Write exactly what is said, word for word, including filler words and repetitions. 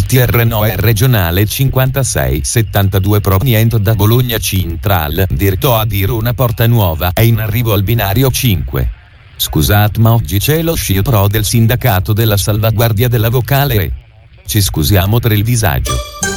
Il T R N O è regionale cinquantasei settantadue proveniente da Bologna Central, diretto a Verona Porta Nuova, è in arrivo al binario cinque. Scusate, ma oggi c'è lo sciopero del sindacato della salvaguardia della vocale e ci scusiamo per il disagio.